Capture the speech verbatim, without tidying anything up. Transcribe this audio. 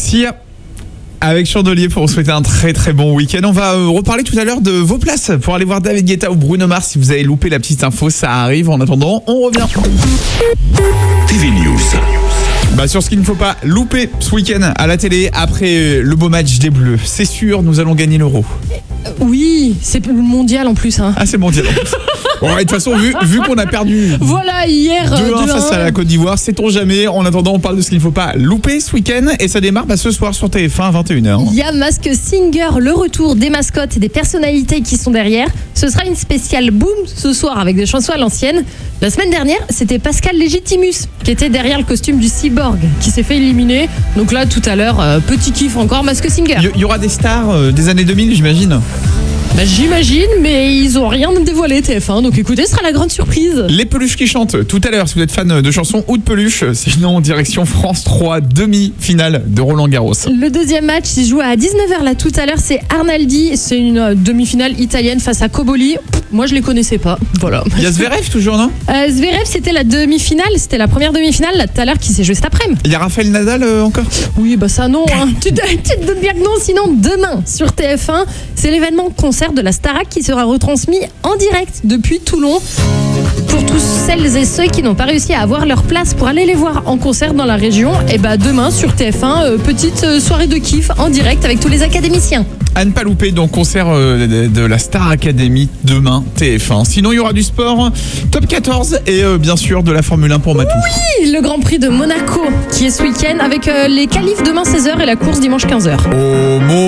Sia avec Chandelier pour vous souhaiter un très très bon week-end. On va euh, reparler tout à l'heure de vos places pour aller voir David Guetta ou Bruno Mars. Si vous avez loupé la petite info, ça arrive. En attendant, on revient. T V News. Bah sur ce qu'il ne faut pas louper ce week-end à la télé après le beau match des Bleus. C'est sûr, nous allons gagner l'Euro. Oui, c'est le mondial en plus. Hein. Ah, c'est mondial en plus. Bon, de toute façon, vu, vu qu'on a perdu voilà, hier deux un face à la Côte d'Ivoire, sait-on jamais. En attendant, on parle de ce qu'il ne faut pas louper ce week-end. Et ça démarre bah, ce soir sur T F un à vingt et une heures. Il y a Mask Singer, le retour des mascottes et des personnalités qui sont derrière. Ce sera une spéciale boom ce soir avec des chansons à l'ancienne. La semaine dernière, c'était Pascal Légitimus qui était derrière le costume du cyborg qui s'est fait éliminer. Donc là, tout à l'heure, euh, petit kiff encore, Mask Singer. Il y, y aura des stars euh, des années deux mille, j'imagine. Bah, j'imagine, mais ils ont rien dévoilé T F un, donc écoutez, ce sera la grande surprise. Les peluches qui chantent tout à l'heure, si vous êtes fan de chansons ou de peluches, sinon direction France trois, demi-finale de Roland Garros. Le deuxième match, il joue à dix-neuf heures là tout à l'heure, c'est Arnaldi, c'est une demi-finale italienne face à Cobolli. Moi je les connaissais pas, voilà. Il y a Zverev toujours, non euh, Zverev c'était la demi-finale, c'était la première demi-finale là tout à l'heure qui s'est jouée cet après-midi. Il y a Raphaël Nadal euh, encore Oui bah ça non, hein. tu, te, tu te doutes bien que non, sinon demain sur T F un, c'est l'événement concert de la Starac qui sera retransmis en direct depuis Toulon. Pour tous celles et ceux qui n'ont pas réussi à avoir leur place pour aller les voir en concert dans la région, et bah demain sur T F un, euh, petite euh, soirée de kiff en direct avec tous les académiciens. À ne pas louper, donc concert euh, de, de la Star Academy demain T F un. Sinon il y aura du sport, top quatorze et euh, bien sûr de la Formule un pour Matou. Oui, le Grand Prix de Monaco qui est ce week-end avec euh, les qualifs demain seize heures et la course dimanche quinze heures. Oh,